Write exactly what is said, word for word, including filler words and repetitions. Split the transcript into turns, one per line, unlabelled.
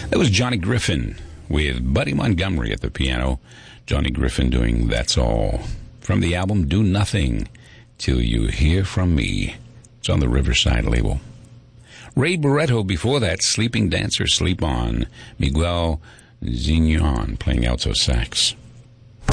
That was Johnny Griffin with Buddy Montgomery at the piano. Johnny Griffin doing That's All. From the album Do Nothing Till You Hear From Me. It's on the Riverside label. Ray Barretto before that, Sleeping Dancer, Sleep On. Miguel Zignon playing alto sax.